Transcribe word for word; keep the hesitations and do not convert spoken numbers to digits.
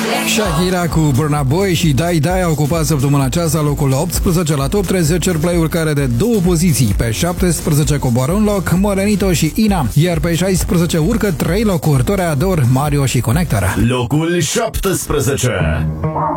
Shakira cu Burna Boy și Dai Dai a ocupat săptămâna aceasta locul optsprezece la Top treizeci Airplay-uri, care de două poziții. Pe șaptesprezece coboară un loc Morenito și Ina, iar pe șaisprezece urcă trei locuri Toreador, Mario și Connector. Locul șaptesprezece.